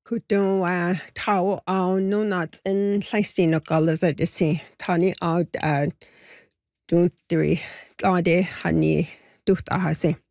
Cwtwn taw o nhw not yn llaistyn o golas ar dysi. Tani o dwi'n dwi lade hynny dwt a hasi.